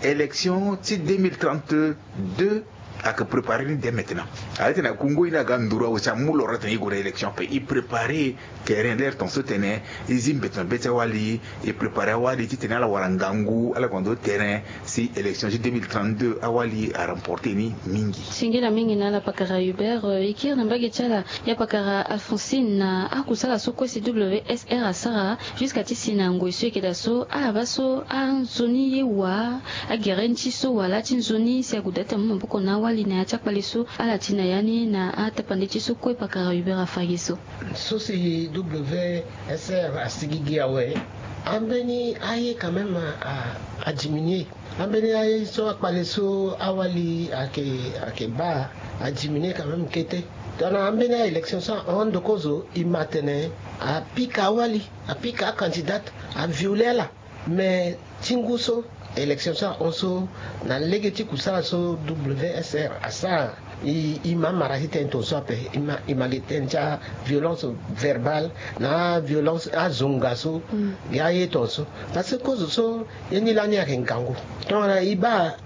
élection 2032 à que préparer dès maintenant. Avec la Congo, il a gandura ou ça moule au retenir pour l'élection. Il préparer que l'air ton soutenir, ils imbetent un bête wali, et préparer wali, tu tenais la warangangu, à la condo terrain, si élection 2032 à wali a remporté ni mingi. Singila mingi na la pakara Hubert, ikir na mbagi chala, ya pakara Alphonsine na akusala soko CWSR à Sara, jusqu'à tisina ngoisue kedaso, à baso, à zoni yewa, à guerenchi so, wala tinzoni, si agudata mboko na wali na chakpaliso ala tina yani na ata pandichiso kwe pakara Hubert afagiso so si WSR asigigi awe ambeni aye quand même à diminuer ambeni aye so akpaliso awali ake ba a diminuer quand même kete dans ambeni a élection ça on de kozo imatene a pika awali a pika candidate a violer là mais tinguso élection ça on so na legeti kusala so WSR asa ima marahita into sope ima litenja violence verbale na violence azungaso ya yetonso parce que cause so yeni lanya kengango donc iba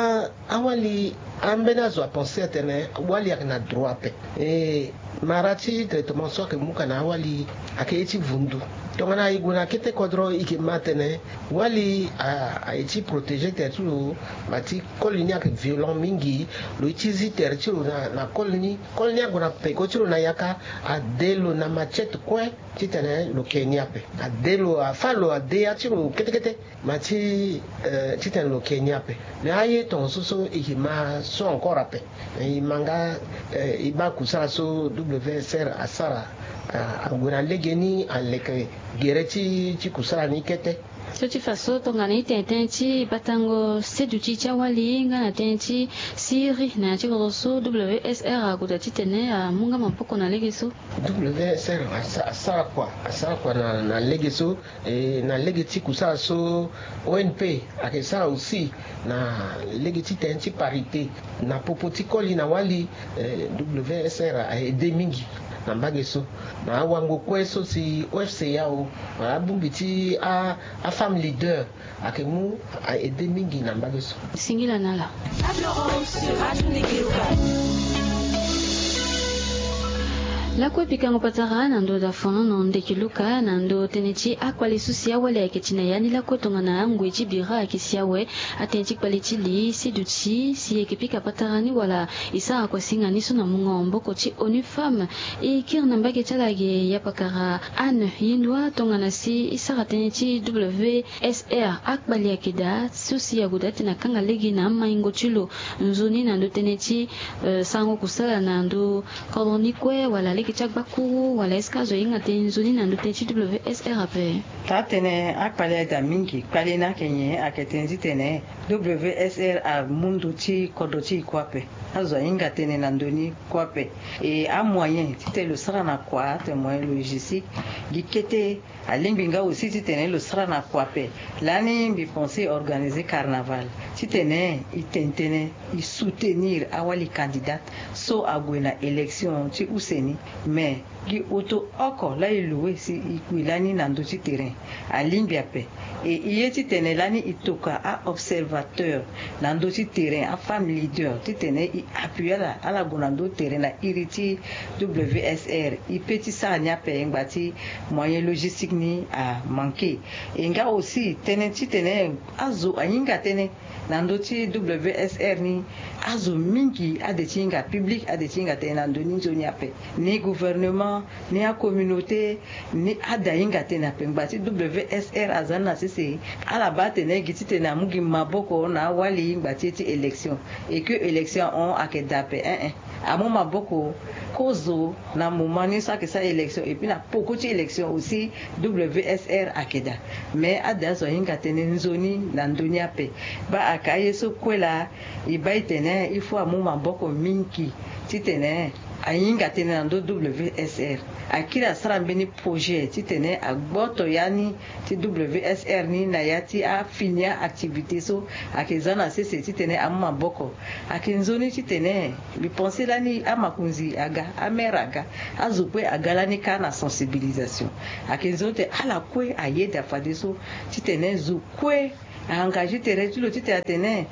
awali ambena zo penser atene wali na droit pe et marati traitement so que muka na wali aketi vundu donc na iguna kete kodro iki matene wali a été protégé tertu mati kolinia ke violent mingi lo itizi tertu na kolini guna pe kotu na yaka adelo na machete kwe titene lo Kenya pe adelo afalo adea tiro kete mati titene lo Kenya pe na aye ton so ikima so encore ape imanga iba kusala so WSR asara aguna legeni aleke gereti kusala ni kete Soti faso tonga na itentenchi batango seduchi cha walinga na tenchi siri na chikoroso WSR akutati tene munga mampoko na legeso WSR asara kwa na legeso na legeti kusala so ONP akesala aussi na legeti tenchi parité na popoti koli na wali WSR a aidé mingi na mbageso na wango kweso si OFC yao na bumbiti a femme leader akemu a aidé mingi na mbageso singila nala la kwe pikango patara nando da fono nonde kiluka nando tenechi akwali susia wale aketina yani la kwe tonga na ngwe jibira akisiawe atenchi kwalichi li siduchi si ekipika patarani wala isa akwasinga niso na mungombo kochi onu femme ikir nambage chalage yapakara Anne yindwa tonga na si isa tenechi WSR akbali akida susi ya gudati na kanga legi na maingo chilo nzuni nando tenechi sango kusala nando koloni kwe wala kichakbaku wala eskazo inga tenzuni na ndute WSR ape tatene akpale da mingi kwale na kenye aketenzi tene WSR a mundu ti kodoti kwape azo inga tene na ndoni kwape et a moyen tite le sera na kwa te moyen logistique gikete a limbinga aussi tite le sera na kwape lani bi penser organiser carnaval tite itentene i soutenir awali candidat so agwena élection ti useni mais qui auto oko la iloué si ikwilani nando ci terrain a limbia pe et yeti tenelani itoka a observateur nando ci terrain a femme leader titene i appuyer à la gonando terrain na iriti WSR i petit sa nya pe ngati moyen logistique ni a manqué et nga aussi tene azo anyinga tene nando ci WSR ni azo mingi adetinga public adetinga tene nando ni nzonya pe ni gouvernement ni a communauté ni adainga tena pengbati WSR azana sisi ala batene giti tena mugi maboko na wali ngbati ti élection et que élection on akedape amo maboko kozo na momani sa que ça élection et puis na poko ti élection aussi WSR akeda mais adazo inga tene nzoni na ndonia pe ba akaye so kwela ibaitene il faut amo maboko minki ti tene ayinga tene nando WSR akira sara mbeni projet titene agboto yani ti WSR ni na yati a finia activité so akezana sese titene amma boko akinzoni titene bi penser lani amakunzi aga ameraga azukwe agalani kana sensibilisation akinzote ala kwe ayeda fadeso titene zukwe a engagé tere tu lo ti te atene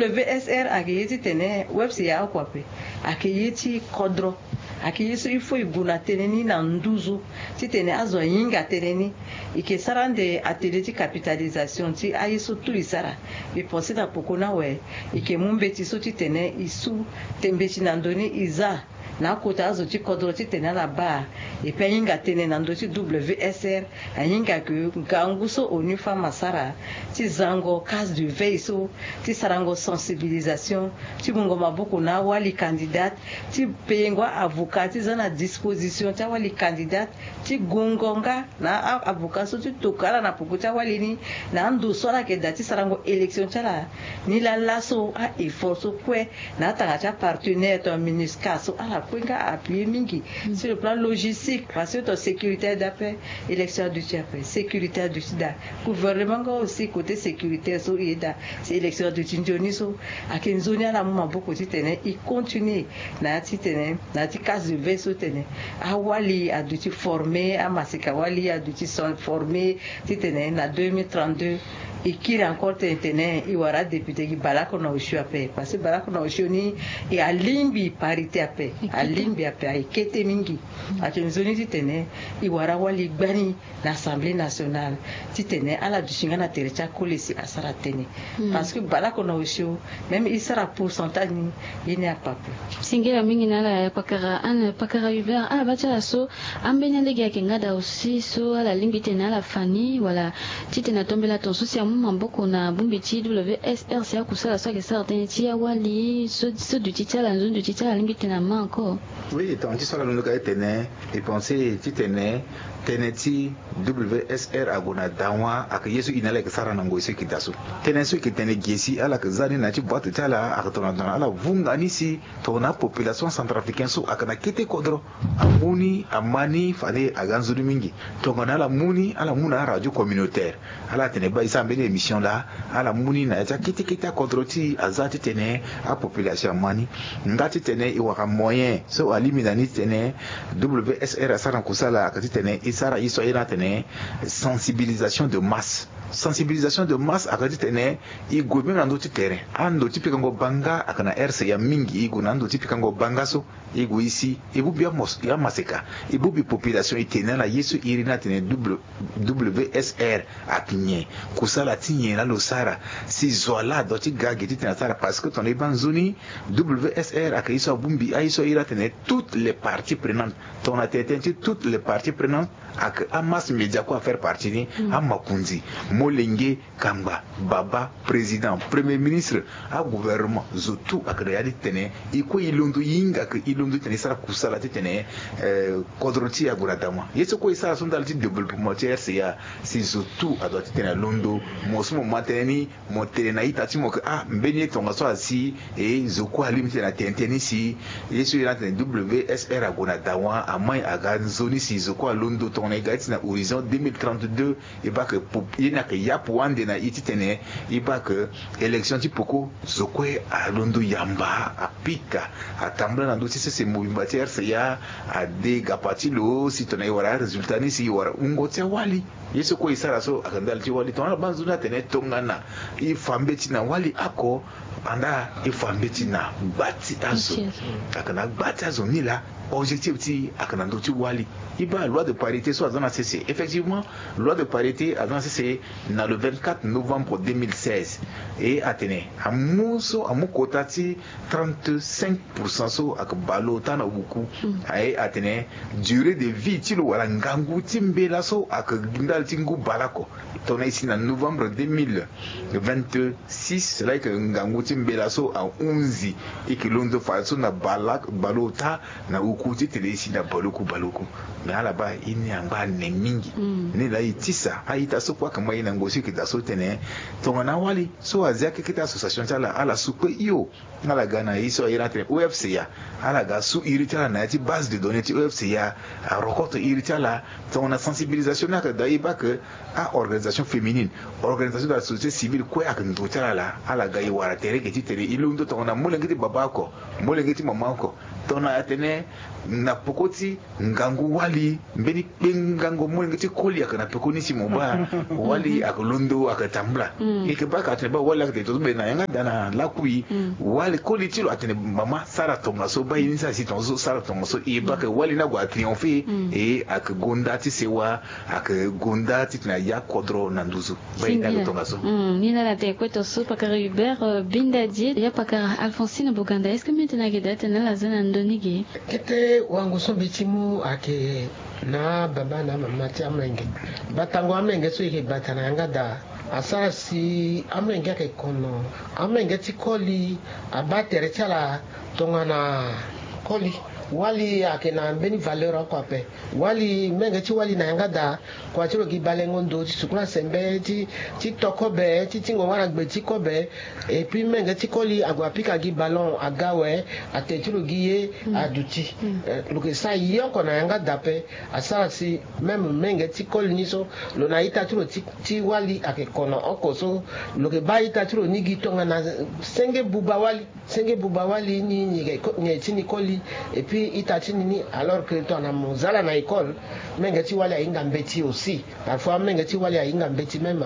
WSR a ke yeti tene websi ya kwape a ke yeti kodro a ke yeso ifo iguna teneni na nduzu ti tene azo yinga teneni ike sarande atele ti capitalisation ti ayeso tu isara i penser na pokona we ike mumbeti so ti tene isu tembeti na ndoni iza na kota azo ti kodro ti tene la ba e pe yinga tene na ndo ti WSR a yinga ke gangu so onu fa masara ti zango case de veille so ti sarango sensibilisation ti bungo mabuku na wali candidat ti pengo avocat ti zana disposition ti wali candidat ti gongonga na avocat so ti tokala na puku ti wali ni na ndo so la ke da ti sarango élection ti la ni la laso a effort so kwe na tanga ti partenaire to MINUSCA so ala kwenga appuyer mingi sur le plan logistique parce que sécurité d'après élection du Tchapé sécurité du Sida gouvernement aussi côté sécurité so ida c'est élection du Tinjoni so akenzoni ala mama boko ti tene i continue na ti tene na ti case de veille so tene awali a duti former a masika wali a duti son former ti tene na 2032 et qui encore tene i wara député qui balako na oshu ape parce que balako na oshu ni et a limbi parité ape a limbi ape a kete mingi akenzoni ti tene i wara wali gbani na assemblée nationale ti tene ala dushinga na tere cha kolesi asara tene parce que balako na oshu même il sera pourcentage ni ine apape singela mingi na la pakara Hubert ala bacha so ambenya legi yake ngada aussi so ala limbi tene ala fani wala ti tene tombela ton souci mamboko na bumbi ti WSR sia kusala so ke certain ti awali so du ti la zone du ti la limbi tene ma encore oui ton ti so la londo ka tene et penser ti tene ti WSR agona danwa ak yesu inale ke sara nango ise kidaso tene so ke tene gesi ala ke zani na ti boîte ti ala ak tona ala vunga ni si tona population centrafricaine so ak na kete kodro amuni amani fale aganzuru mingi tongana ala muni radio communautaire ala tene ba isa mbene émission là ala muni na ja kete kodro ti azati tene a population mani ngati tene i waka moyen so alimina ni tene WSR asara kusala ak tene isara iso ina tene sensibilisation de masse akati tene i gobe na ndo ti terrain ando ti pikango banga akana RC ya mingi igu na ndo ti pikango banga so igu isi ibu bia mos ya maseka ibu bi population itene na yesu irina tene WSR akinye kusala tinye na losara si zola do ti gage ti tene sara parce que ton iban zoni WSR akaiso bumbi aiso ira tene toutes les parties prenantes ton ateten toutes les parties prenantes ak amas media ko faire partie ni amakunzi molenge kamba baba président premier ministre a gouvernement zotu ak reali tene iko ilundu yinga ke ilundu tene sara kusala tene kodroti ya guradama yeso ko isa sundal ti développement ti RCA si zotu adoti tene londo mosmo mateni motene na itati mo ke mbeni tonga so asi e zoko alimite na tenteni si yeso ira tene WSR agona dawa amai aga zoni si zoko alondo on est na horizon 2032 et pas que il n'a que yap wande na iti tene il pas que élection ti poko zokwe a londo yamba a pika a tambla na dosi se mobimbati RCA a de gapati lo si tona wara résultat ni si wara ungo tia wali yeso ko isara so akandal ti wali tona banzuna tene tongana i fambeti na wali ako anda i fambeti na bati azo akana bati azo ni la objectif ti akana ndo ti wali iba loi de parité soit dans la CC effectivement loi de parité a dans la CC na le 24 novembre 2016 et atene amuso amukota ti 35% so ak balota na buku ay atene durée de vie ti lo wala ngangu ti mbela so ak ndal ti ngu balako tona ici na novembre 2026 là que ngangu ti mbela so a 11 ikilondo fa so na balota na uku ti tele ici na baloko mais à la bas il n'y a pas de mingi ni la itisa aita so kwa kama ina ngosi kidaso tene tongana wali so azia kekita association tala ala supe iyo ala gana iso ira tene OFCA ala ga su irita na ti base de données ti OFCA a recorte irita la tongana sensibilisation na da iba que a organisation féminine organisation de la société civile quoi ak ndotala la ala ga iwara tere ke ti tere ilundo tongana molengeti babako molengeti mamako tona atene na pokoti ngangu wali mbeni ngango mwenga ti koli akana pekoni si moba wali akolondo akatambla ike baka atene ba wali akate to be na yanga dana lakui wali koli ti lo atene mama sara tonga so ba inisa si tonso sara tonga so e baka wali na gwa triomphe e ak gonda ti sewa ak gonda ti na ya kodro na nduzu ba ina tonga so nina la te kweto so pakara Hubert Bindadi ya pakara Alphonsine Buganda. Est-ce que maintenant que date na la zona ndonigi kete wangu so bitimu ake na baba na mama ti amenge batango amenge so ike batana yanga da asara si amenge ke kono amenge ti koli abatere chala tongana koli wali ake na beni valeur ko ape wali menge ti wali na yanga da kwa chiro gi balengo ndo ti sukula sembe ti tokobe ti tingo wana gbe ti kobe et puis menge ti koli agwa pika gi ballon agawe ate chiro gi ye aduti luke sa yoko na yanga da pe asara si même menge ti koli ni so lo na ita chiro ti wali ake kono okoso luke ba ita chiro ni gi tonga na senge buba wali ni ti ni koli et puis itatini ni alors que toi na mozala na école menga ti wali inga mbeti aussi parfois menga ti wali inga mbeti même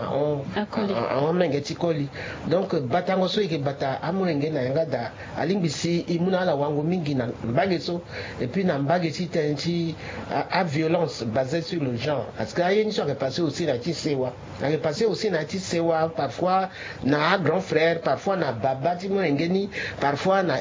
on menga ti koli donc batango so ike bata amurenge na yanga da alimbisi imuna la wangu mingi na mbage so et puis na mbage ti tenchi à violence basée sur le genre parce que ayen so que passer aussi na ti sewa na passer aussi na ti sewa parfois na grand frère parfois na baba ti murenge ni parfois na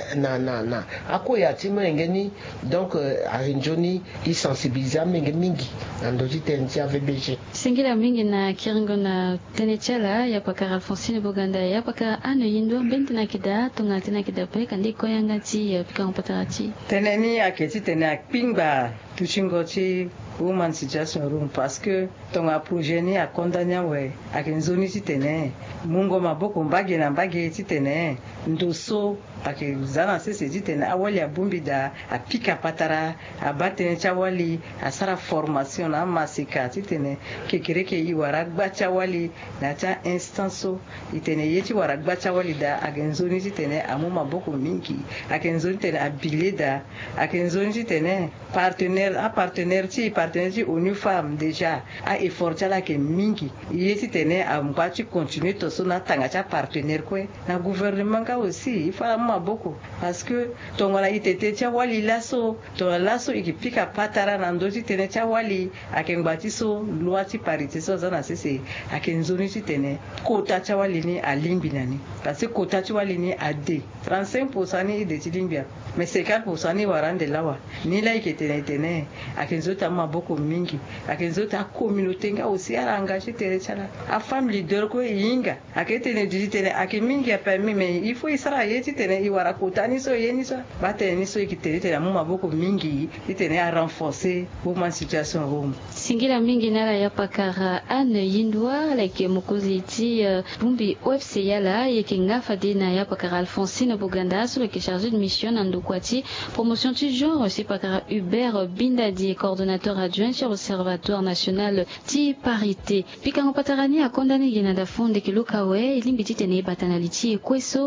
akoya ti murenge ni donc arinjoni i sensibiliser mingi andoji tenchi AVBG singila mingi na kiringo na tenechala ya pakara Alphonsine Buganda ya pakara ane yindo benti na kida tonga tena kida pe kandi koyanga ti pika ngopatarati teneni aketi tene akpingba tuchingo ti woman situation room parce que tonga projet ni akondanya we akenzoni ti tene mungo maboko mbage na mbage ti tene ndoso ake zana sese ti tene awali abumbi da apika patara abatene cha wali asara formation na masika ti tene kekereke i wara gbacha wali na cha instanso itene yeti wara gbacha wali da akenzoni ti tene amu maboko mingi akenzoni tene abile da akenzoni ti tene partenaire ti ONU Femmes déjà a effort la ke mingi yeti tene ambati continuer to so na tanga cha partenaire ko na gouvernement ka aussi il faut maboko parce que tongola itete cha wali laso ikipika patara na ndoti tene cha wali akengbati so loi ti parité so zana sese akenzoni ti tene kota cha wali ni alimbi nani parce que kota cha wali ni ade 35% ni de tilingbia mais 50% ni warande lawa ni la iketene akenzota maboko mingi akenzota communauté nga aussi ala engagé tere chala a femme leader ko yinga aketene digitene akemingi ya permis mais il faut isara yeti tene iwara kotani so yeni so batene so ikitene tene mu maboko mingi itene a renforcer woman situation home singila mingi nala ya pakara ane yindwa like mukuzi ti bumbi OFC yala yeke ngafa dina ya pakara Alphonsine Buganda sur le chargé de mission nandokwati promotion du genre c'est pakara Hubert Bindadi coordonnateur adjoint sur l'Observatoire national ti parité pikango patarani a condamné yenada fonde kilokawe ilimbiti tene batanaliti kweso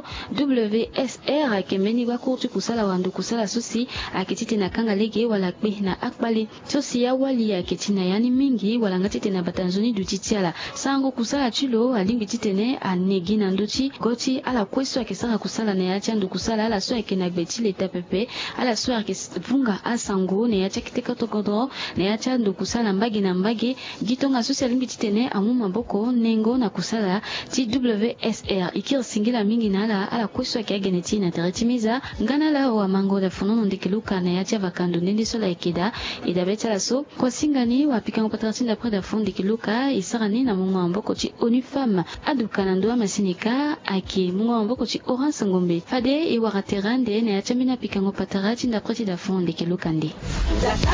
WSR kemeni wa kurtu kusala wandu kusala susi akititi na kanga lege wala kbe na akbali sosi ya wali akitina yani mingi wala ngati tena batanzoni dutitiala sango kusala chilo alimbiti tene anegi na nduti goti ala kweso akisaka kusala na yacha ndu kusala ala so akena gbeti leta pepe ala so akivunga asango ne yacha kiteka tokodo ne yacha ndu kusala mbagi na mbagi gitonga susi alimbiti tene amu maboko nengo na kusala ti WSR ikir singila mingi na ala kweso akiageneti na teretimiza ngana la wa mango da fonono ndikiluka na yacha vakando nende sola ikeda idabeta la so kwa singani wa pikango patratin d'après da fondi kiluka isarani na mungu amboko ti ONU Femmes aduka ndoa masinika aki mungu amboko ti Orange Ngombe fade iwaraterande na yacha mina pikango patratin d'après da fondi kiluka ndi